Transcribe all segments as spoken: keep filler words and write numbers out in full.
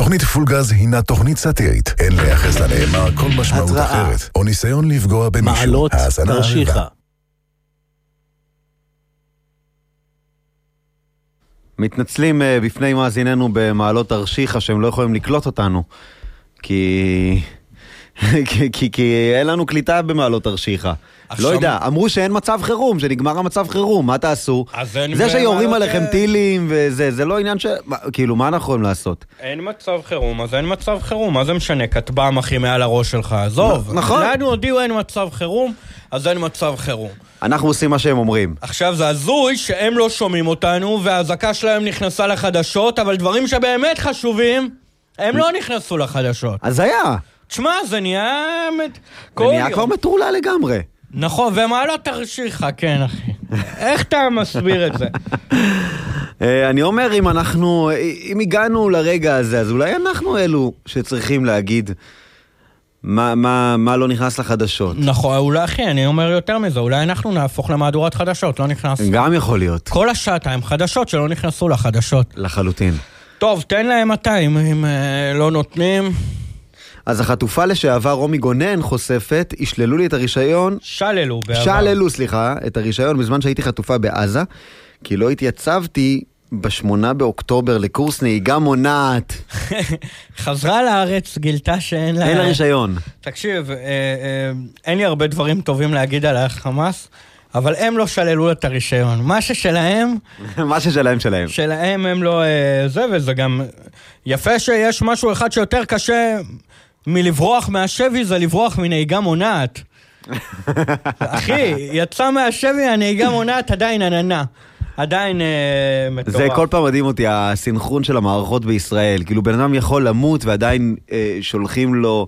התוכנית פולגז הינה תוכנית סאטירית. אין לייחס לנאמר כל משמעות התראה. אחרת, או ניסיון לפגוע במישהו. מעלות האזנה תרשיחא. ערבה. מתנצלים אה, בפני מאזיננו במעלות תרשיחא שהם לא יכולים לקלוט אותנו, כי... כי, כי, כי אין לנו קליטה במעלות תרשיחא. לא יודע, אמרו שאין מצב חירום, שנגמר המצב חירום, מה תעשו? זה שיורים עליכם טילים וזה, זה לא עניין ש... כאילו, מה אנחנו יכולים לעשות? אין מצב חירום, אז אין מצב חירום, מה זה משנה? כתבם הכי מעל הראש שלך, עזוב. נכון. לנו הודיעו אין מצב חירום, אז אין מצב חירום. אנחנו עושים מה שהם אומרים. עכשיו זה הזוי שהם לא שומעים אותנו, וההזקה שלהם נכנסה לחדשות, אבל דברים שבאמת חשובים, הם לא נכנסו לחדשות. אז היה. תשמע, זה נהיה... זה נהיה כבר מטורלה לגמרי. נכון, ומעלות תרשיחא, כן אחי. איך אתה מסביר את זה? אני אומר, אם אנחנו, אם הגענו לרגע הזה, אז אולי אנחנו אלו שצריכים להגיד מה, מה, מה לא נכנס לחדשות. נכון, אולי אחי, אני אומר יותר מזה, אולי אנחנו נהפוך למהדורת חדשות, לא נכנס. גם יכול להיות. כל השעתיים חדשות שלא נכנסו לחדשות. לחלוטין. טוב, תן להם מאתיים, אם לא נותנים... אז החטופה לשעבר רומי גונן חושפת, השללו לי את הרישיון, שללו בעבר. שללו, סליחה, את הרישיון בזמן שהייתי חטופה בעזה, כי לא התייצבתי בשמונה באוקטובר לקורס נהיגה מונעת. חזרה לארץ, גילתה שאין לה... אין לה רישיון. תקשיב, אה, אה, אין לי הרבה דברים טובים להגיד על החמאס, אבל הם לא שללו את הרישיון. מה ששלהם... מה ששלהם שלהם. שלהם הם לא... אה, זה וזה גם... יפה שיש משהו אחד שיותר קשה... מלברוח מהשבי זה לברוח מנהיגה מונעת. אחי, יצא מהשבי, הנהיגה מונעת עדיין עננה. עדיין אה, מטורף. זה כל פעם מדהים אותי, הסינכרון של המערכות בישראל. כאילו בן אדם יכול למות ועדיין אה, שולחים לו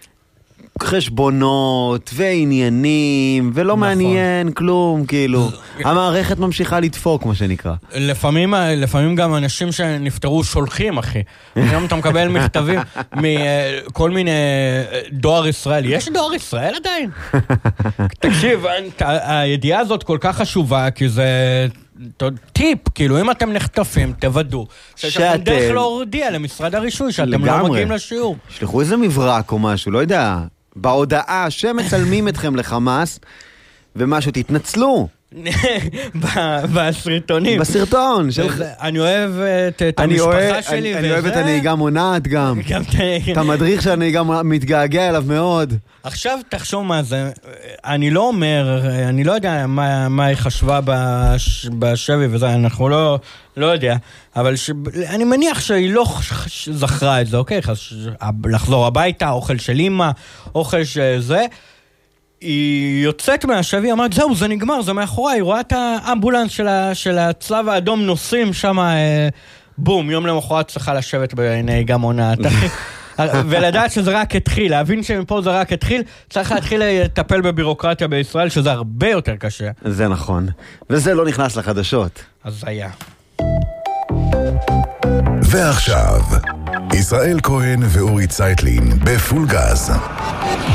חשבונות ועניינים, ולא נכון. מעניין כלום, כאילו. המערכת ממשיכה לדפוק, מה שנקרא. לפעמים, לפעמים גם אנשים שנפטרו שולחים, אחי. היום אתה מקבל מכתבים מכל מיני דואר ישראל. יש דואר ישראל עדיין? תקשיב, הידיעה הזאת כל כך חשובה, כי זה... טיפ, כאילו אם אתם נחטפים, תוודאו שאתם דרך לא הודיע למשרד הרישוי שאתם לא מגיעים לשיעור. שלחו איזה מברק או משהו, לא יודע. בהודעה שמצלמים אתכם לחמאס ומשהו, תתנצלו. בסרטונים. בסרטון. אני אוהב את המשפחה שלי. אני אוהב את הנהיגה מונעת גם. את המדריך של הנהיגה מתגעגע אליו מאוד. עכשיו תחשוב מה זה. אני לא אומר, אני לא יודע מה היא חשבה בשבי וזה, אנחנו לא יודע. אבל אני מניח שהיא לא זכרה את זה, אוקיי? לחזור הביתה, אוכל של אמא, אוכל שזה. היא יוצאת מהשבי, אמרת, זהו, זה נגמר, זה מאחורי, היא רואה את האמבולנס של, ה, של הצלב האדום נוסעים שם, אה, בום, יום למחרת צריכה לשבת בנהיגה מונעת. ולדעת שזה רק התחיל, להבין שמפה זה רק התחיל, צריך להתחיל לטפל בבירוקרטיה בישראל, שזה הרבה יותר קשה. זה נכון, וזה לא נכנס לחדשות. אז היה. ועכשיו, ישראל כהן ואורי צייטלין בפול גז.